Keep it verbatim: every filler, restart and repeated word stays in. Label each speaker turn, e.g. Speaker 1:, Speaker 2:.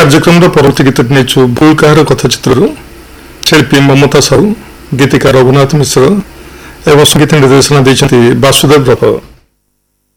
Speaker 1: कार्यक्रम परवर्ती गीत नहीं भूल कहार कथाचित्र शिल्पी ममता साहू गीतिकार रघुनाथ मिश्र एवं संगीत निर्देशना देते वासुदेव रथ।